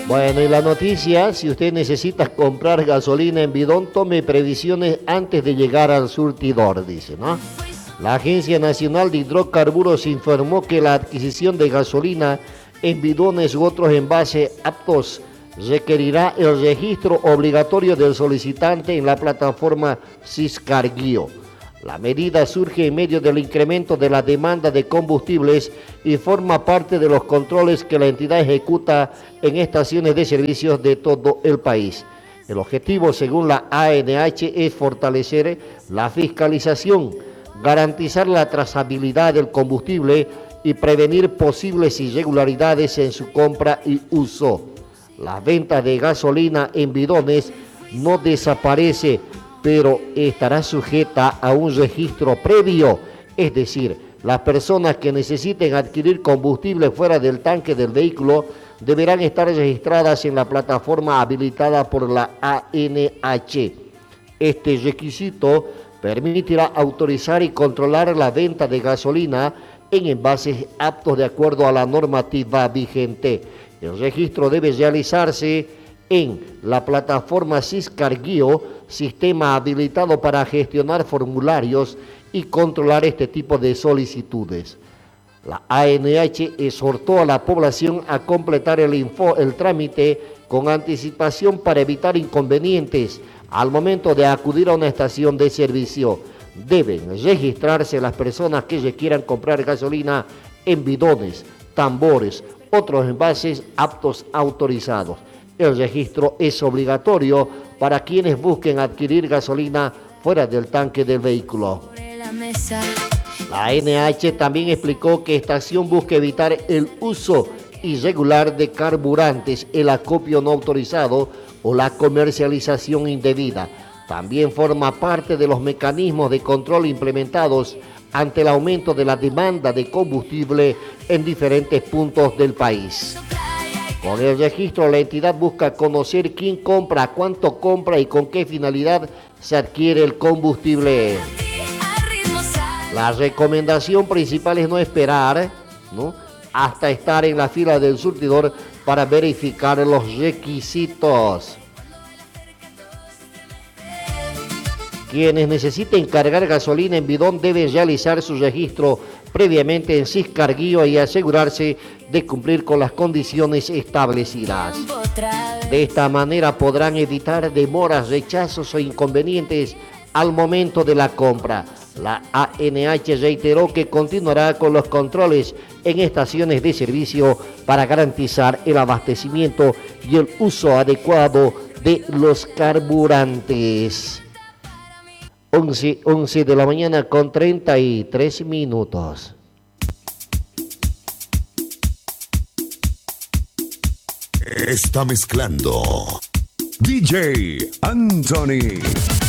Bueno, y la noticia, si usted necesita comprar gasolina en bidón, tome previsiones antes de llegar al surtidor, dice, ¿no? La Agencia Nacional de Hidrocarburos informó que la adquisición de gasolina en bidones u otros envases aptos requerirá el registro obligatorio del solicitante en la plataforma Siscarguio. La medida surge en medio del incremento de la demanda de combustibles y forma parte de los controles que la entidad ejecuta en estaciones de servicios de todo el país. El objetivo, según la ANH, es fortalecer la fiscalización, garantizar la trazabilidad del combustible y prevenir posibles irregularidades en su compra y uso. La venta de gasolina en bidones no desaparece, pero estará sujeta a un registro previo, es decir, las personas que necesiten adquirir combustible fuera del tanque del vehículo deberán estar registradas en la plataforma habilitada por la ANH. Este requisito permitirá autorizar y controlar la venta de gasolina en envases aptos de acuerdo a la normativa vigente. El registro debe realizarse en la plataforma Siscarguio, sistema habilitado para gestionar formularios y controlar este tipo de solicitudes. La ANH exhortó a la población a completar el trámite con anticipación para evitar inconvenientes al momento de acudir a una estación de servicio. Deben registrarse las personas que requieran comprar gasolina en bidones, tambores, otros envases aptos autorizados. El registro es obligatorio para quienes busquen adquirir gasolina fuera del tanque del vehículo. La ANH también explicó que esta acción busca evitar el uso irregular de carburantes, el acopio no autorizado o la comercialización indebida. También forma parte de los mecanismos de control implementados ante el aumento de la demanda de combustible en diferentes puntos del país. Con el registro, la entidad busca conocer quién compra, cuánto compra y con qué finalidad se adquiere el combustible. La recomendación principal es no esperar, ¿no?, hasta estar en la fila del surtidor para verificar los requisitos. Quienes necesiten cargar gasolina en bidón deben realizar su registro previamente en Siscarguio y asegurarse de cumplir con las condiciones establecidas. De esta manera podrán evitar demoras, rechazos o inconvenientes al momento de la compra. La ANH reiteró que continuará con los controles en estaciones de servicio para garantizar el abastecimiento y el uso adecuado de los carburantes. 11 de la mañana con 33 minutos. Está mezclando DJ Anthony.